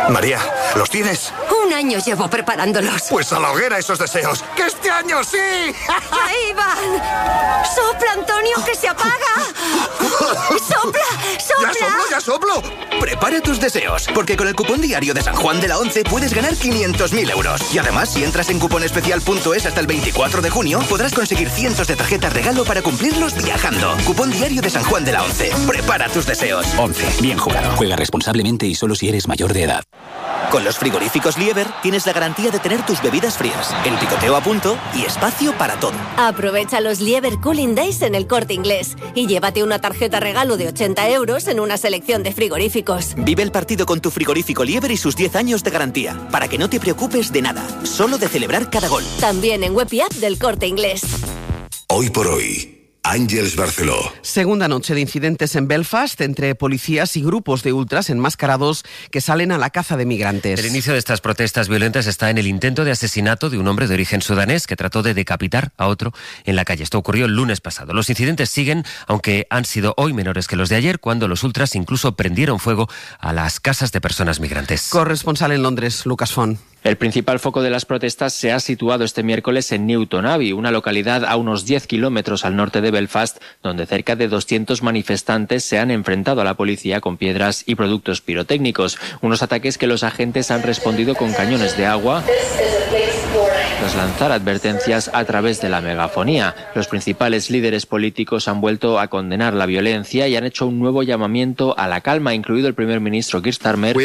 María, ¿los tienes? 1 año llevo preparándolos. Pues a la hoguera esos deseos. ¡Que este año sí! ¡Ahí van! ¡Sopla, Antonio, que se apaga! ¡Sopla, sopla! ¡Ya soplo! Prepara tus deseos, porque con el cupón diario de San Juan de la Once puedes ganar 500.000 euros. Y además, si entras en cuponespecial.es hasta el 24 de junio, podrás conseguir cientos de tarjetas regalo para cumplirlos viajando. Cupón diario de San Juan de la Once. Prepara tus deseos. 11. Bien jugado. Juega responsablemente y solo si eres mayor de edad. Con los frigoríficos Lieber tienes la garantía de tener tus bebidas frías, el picoteo a punto y espacio para todo. Aprovecha los Lieber Cooling Days en El Corte Inglés y llévate una tarjeta regalo de 80 euros en una selección de frigoríficos. Vive el partido con tu frigorífico Lieber y sus 10 años de garantía, para que no te preocupes de nada, solo de celebrar cada gol. También en web y app del Corte Inglés. Hoy por hoy, Àngels Barceló. Segunda noche de incidentes en Belfast entre policías y grupos de ultras enmascarados que salen a la caza de migrantes. El inicio de estas protestas violentas está en el intento de asesinato de un hombre de origen sudanés que trató de decapitar a otro en la calle. Esto ocurrió el lunes pasado. Los incidentes siguen, aunque han sido hoy menores que los de ayer, cuando los ultras incluso prendieron fuego a las casas de personas migrantes. Corresponsal en Londres, Lucas Font. El principal foco de las protestas se ha situado este miércoles en Newton Abbey, una localidad a unos 10 kilómetros al norte de Belfast, donde cerca de 200 manifestantes se han enfrentado a la policía con piedras y productos pirotécnicos. Unos ataques que los agentes han respondido con cañones de agua tras lanzar advertencias a través de la megafonía. Los principales líderes políticos han vuelto a condenar la violencia y han hecho un nuevo llamamiento a la calma, incluido el primer ministro Keir Starmer,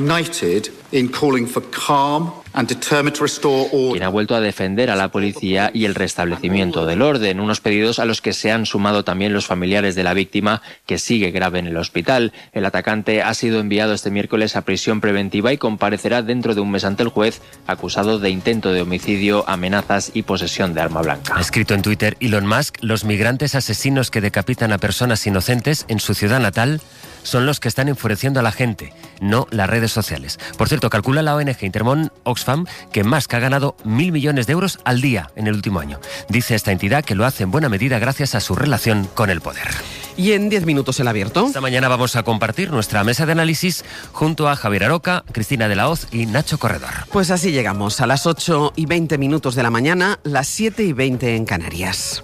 quien ha vuelto a defender a la policía y el restablecimiento del orden, unos pedidos a los que se han sumado también los familiares de la víctima, que sigue grave en el hospital. El atacante ha sido enviado este miércoles a prisión preventiva y comparecerá dentro de un mes ante el juez, acusado de intento de homicidio, amenazas y posesión de arma blanca. Ha escrito en Twitter Elon Musk: los migrantes asesinos que decapitan a personas inocentes en su ciudad natal son los que están enfureciendo a la gente, no las redes sociales. Por cierto, calcula la ONG Intermón Oxfam que Musk ha ganado 1.000 millones de euros al día en el último año. Dice esta entidad que lo hace en buena medida gracias a su relación con el poder. Y en 10 minutos el abierto. Esta mañana vamos a compartir nuestra mesa de análisis junto a Javier Aroca, Cristina de la Hoz y Nacho Corredor. Pues así llegamos a las 8:20 de la mañana, las 7:20 en Canarias.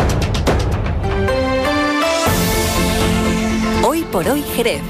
Hoy por hoy, Jerez.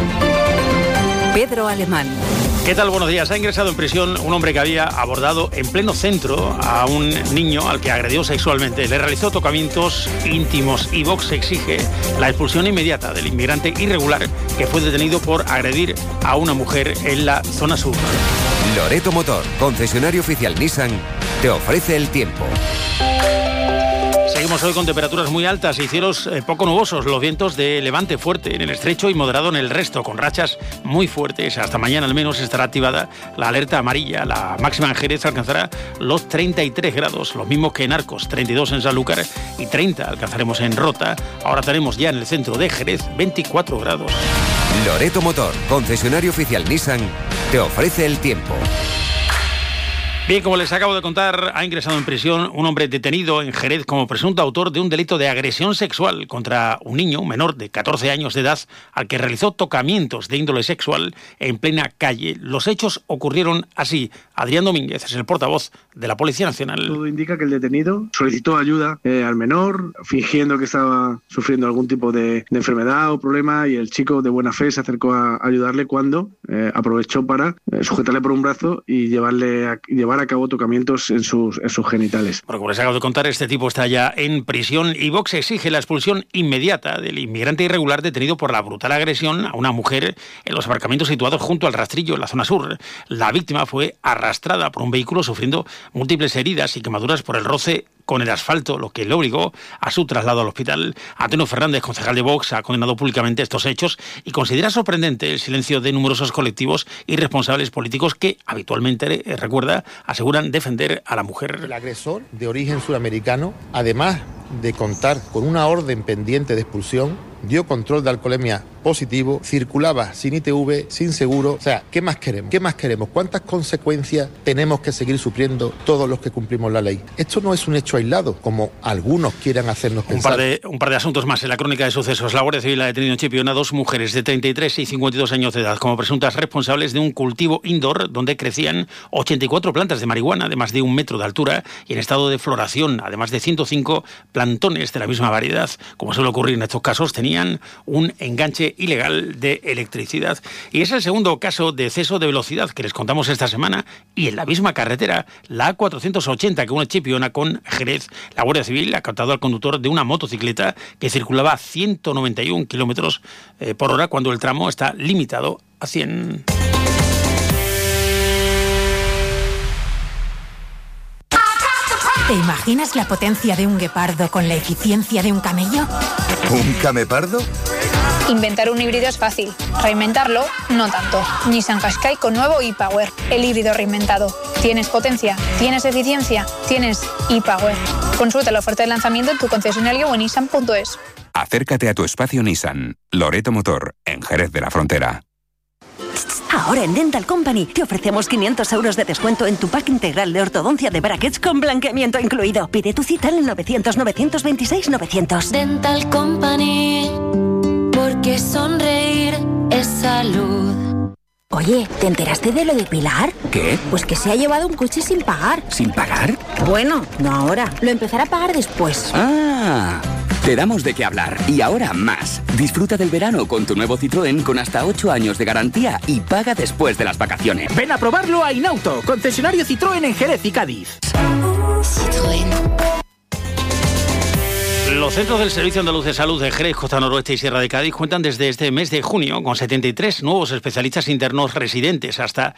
Pedro Alemán. ¿Qué tal? Buenos días. Ha ingresado en prisión un hombre que había abordado en pleno centro a un niño al que agredió sexualmente. Le realizó tocamientos íntimos y Vox exige la expulsión inmediata del inmigrante irregular que fue detenido por agredir a una mujer en la zona sur. Loreto Motor, concesionario oficial Nissan, te ofrece el tiempo. Seguimos hoy con temperaturas muy altas y cielos poco nubosos, los vientos de levante fuerte en el estrecho y moderado en el resto, con rachas muy fuertes. Hasta mañana al menos estará activada la alerta amarilla. La máxima en Jerez alcanzará los 33 grados, los mismos que en Arcos, 32 en Sanlúcar y 30 alcanzaremos en Rota. Ahora tenemos ya en el centro de Jerez 24 grados. Loreto Motor, concesionario oficial Nissan, te ofrece el tiempo. Bien, como les acabo de contar, ha ingresado en prisión un hombre detenido en Jerez como presunto autor de un delito de agresión sexual contra un niño, un menor de 14 años de edad, al que realizó tocamientos de índole sexual en plena calle. Los hechos ocurrieron así. Adrián Domínguez es el portavoz de la Policía Nacional. Todo indica que el detenido solicitó ayuda al menor, fingiendo que estaba sufriendo algún tipo de enfermedad o problema, y el chico de buena fe se acercó a ayudarle cuando aprovechó para sujetarle por un brazo y llevar a cabo tocamientos en sus genitales. Bueno, como les acabo de contar, este tipo está ya en prisión y Vox exige la expulsión inmediata del inmigrante irregular detenido por la brutal agresión a una mujer en los aparcamientos situados junto al rastrillo en la zona sur. La víctima fue arrastrada por un vehículo sufriendo múltiples heridas y quemaduras por el roce con el asfalto, lo que le obligó a su traslado al hospital. Antonio Fernández, concejal de Vox, ha condenado públicamente estos hechos y considera sorprendente el silencio de numerosos colectivos y responsables políticos que habitualmente, aseguran defender a la mujer. El agresor, de origen sudamericano, además de contar con una orden pendiente de expulsión, dio control de alcoholemia positivo, circulaba sin ITV, sin seguro. O sea, ¿qué más queremos? ¿Qué más queremos? ¿Cuántas consecuencias tenemos que seguir sufriendo todos los que cumplimos la ley? Esto no es un hecho aislado, como algunos quieran hacernos pensar. Un par de asuntos más en la crónica de sucesos. La Guardia Civil ha detenido en Chipiona a 2 mujeres de 33 y 52 años de edad como presuntas responsables de un cultivo indoor donde crecían 84 plantas de marihuana de más de 1 metro de altura y en estado de floración, además de 105 plantones de la misma variedad. Como suele ocurrir en estos casos, tenían un enganche ilegal de electricidad. Y es el segundo caso de exceso de velocidad que les contamos esta semana, y en la misma carretera, la A480 que une Chipiona con Jerez. La Guardia Civil ha captado al conductor de una motocicleta que circulaba a 191 kilómetros por hora cuando el tramo está limitado a 100. ¿Te imaginas la potencia de un guepardo con la eficiencia de un camello? ¿Un camepardo? Inventar un híbrido es fácil, reinventarlo no tanto. Nissan Qashqai con nuevo e-Power, el híbrido reinventado. Tienes potencia, tienes eficiencia, tienes e-Power. Consulta la oferta de lanzamiento en tu concesionario o en nissan.es. Acércate a tu espacio Nissan. Loreto Motor, en Jerez de la Frontera. Ahora en Dental Company te ofrecemos 500 euros de descuento en tu pack integral de ortodoncia de brackets con blanqueamiento incluido. Pide tu cita en el 900-926-900. Dental Company, porque sonreír es salud. Oye, ¿te enteraste de lo de Pilar? ¿Qué? Pues que se ha llevado un coche sin pagar. ¿Sin pagar? Bueno, no ahora. Lo empezará a pagar después. ¡Ah! Te damos de qué hablar. Y ahora más. Disfruta del verano con tu nuevo Citroën con hasta 8 años de garantía y paga después de las vacaciones. Ven a probarlo a Inauto, concesionario Citroën en Jerez y Cádiz. Citroën. Los centros del Servicio Andaluz de Salud de Jerez, Costa Noroeste y Sierra de Cádiz cuentan desde este mes de junio con 73 nuevos especialistas internos residentes, hasta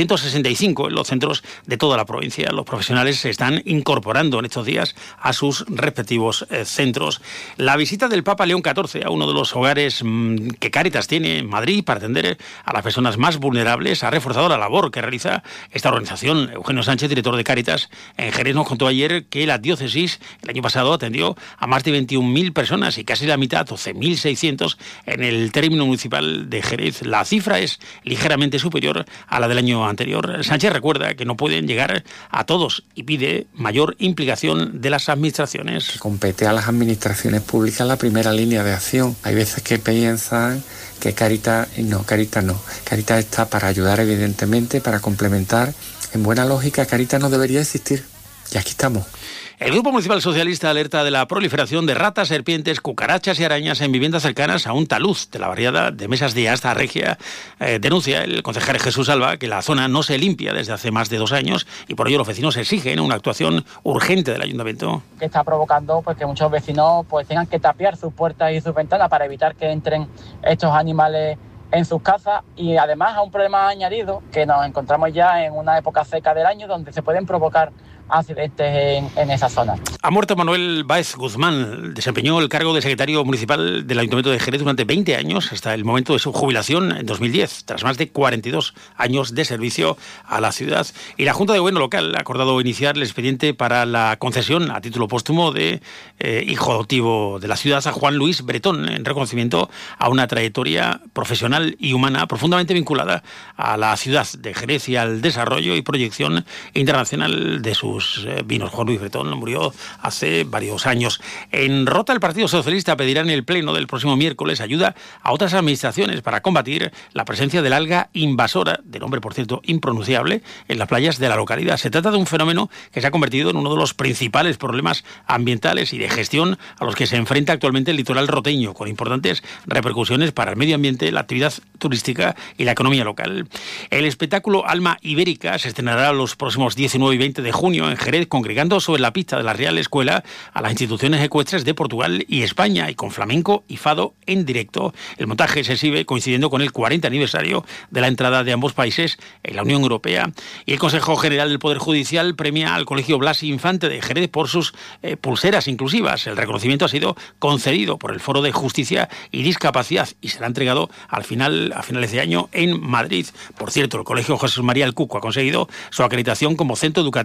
265 en los centros de toda la provincia. Los profesionales se están incorporando en estos días a sus respectivos centros. La visita del Papa León XIV a uno de los hogares que Cáritas tiene en Madrid para atender a las personas más vulnerables ha reforzado la labor que realiza esta organización. Eugenio Sánchez, director de Cáritas en Jerez, nos contó ayer que la diócesis el año pasado atendió a más de 21.000 personas y casi la mitad, 12.600, en el término municipal de Jerez. La cifra es ligeramente superior a la del año anterior. Sánchez recuerda que no pueden llegar a todos y pide mayor implicación de las administraciones. Compete a las administraciones públicas la primera línea de acción. Hay veces que piensan que Cáritas no. Cáritas está para ayudar, evidentemente, para complementar. En buena lógica, Cáritas no debería existir. Y aquí estamos. El Grupo Municipal Socialista alerta de la proliferación de ratas, serpientes, cucarachas y arañas en viviendas cercanas a un talud de la barriada de Mesas de Asta Regia. Denuncia el concejal Jesús Alba que la zona no se limpia desde hace más de 2 años y por ello los vecinos exigen una actuación urgente del ayuntamiento. Que está provocando pues, que muchos vecinos pues, tengan que tapiar sus puertas y sus ventanas para evitar que entren estos animales en sus casas, y además a un problema añadido que nos encontramos ya en una época seca del año donde se pueden provocar accidentes en esa zona. Ha muerto Manuel Báez Guzmán. Desempeñó el cargo de secretario municipal del Ayuntamiento de Jerez durante 20 años hasta el momento de su jubilación en 2010, tras más de 42 años de servicio a la ciudad. Y la Junta de Gobierno local ha acordado iniciar el expediente para la concesión a título póstumo de hijo adoptivo de la ciudad a Juan Luis Bretón, en reconocimiento a una trayectoria profesional y humana profundamente vinculada a la ciudad de Jerez y al desarrollo y proyección internacional de sus vinos. Juan Luis Bretón murió hace varios años. En Rota, el Partido Socialista pedirá en el pleno del próximo miércoles ayuda a otras administraciones para combatir la presencia del alga invasora, de nombre por cierto impronunciable, en las playas de la localidad. Se trata de un fenómeno que se ha convertido en uno de los principales problemas ambientales y de gestión a los que se enfrenta actualmente el litoral roteño, con importantes repercusiones para el medio ambiente, la actividad turística y la economía local. El espectáculo Alma Ibérica se estrenará los próximos 19 y 20 de junio en Jerez, congregando sobre la pista de la Real Escuela a las instituciones ecuestres de Portugal y España, y con flamenco y fado en directo. El montaje se exhibe coincidiendo con el 40 aniversario de la entrada de ambos países en la Unión Europea. Y el Consejo General del Poder Judicial premia al Colegio Blas Infante de Jerez por sus pulseras inclusivas. El reconocimiento ha sido concedido por el Foro de Justicia y Discapacidad y será entregado a finales de año en Madrid. Por cierto, el Colegio Jesús María el Cuco ha conseguido su acreditación como centro educativo por el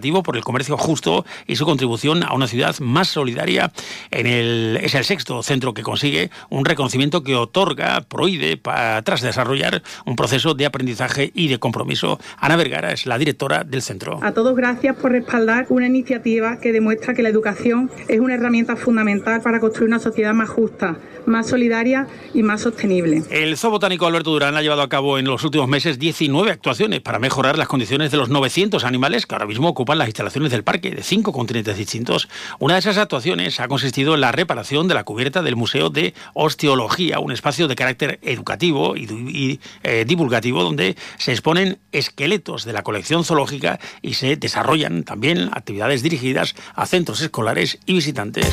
comercio justo y su contribución a una ciudad más solidaria. Es el sexto centro que consigue un reconocimiento que prohíbe tras desarrollar un proceso de aprendizaje y de compromiso. Ana Vergara es la directora del centro. A todos gracias por respaldar una iniciativa que demuestra que la educación es una herramienta fundamental para construir una sociedad más justa, más solidaria y más sostenible. El Zoo Botánico Alberto Durán ha llevado a cabo en los últimos meses 19 actuaciones para mejorar las condiciones de los 900 animales que ahora mismo ocupan las instalaciones del parque de 5 continentes distintos. Una de esas actuaciones ha consistido en la reparación de la cubierta del Museo de Osteología, un espacio de carácter educativo y divulgativo donde se exponen esqueletos de la colección zoológica y se desarrollan también actividades dirigidas a centros escolares y visitantes.